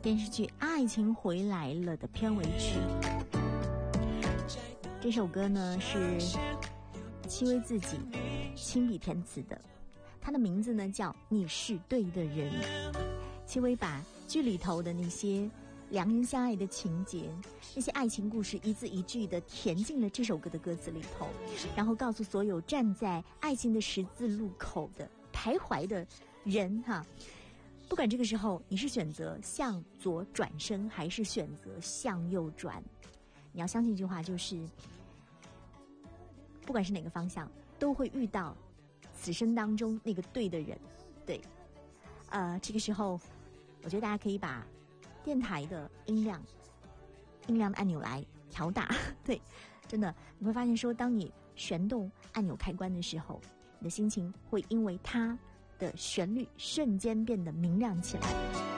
电视剧《爱情回来了》的片尾曲。这首歌呢是戚薇自己亲笔填词的，它的名字呢叫《你是对的人》。戚薇把剧里头的那些两人相爱的情节，那些爱情故事一字一句的填进了这首歌的歌词里头，然后告诉所有站在爱情的十字路口的徘徊的人哈，不管这个时候你是选择向左转身还是选择向右转，你要相信一句话，就是不管是哪个方向都会遇到此生当中那个对的人。对，这个时候我觉得大家可以把电台的音量的按钮来调大。对，真的你会发现说，当你旋动按钮开关的时候，你的心情会因为它的旋律瞬间变得明亮起来。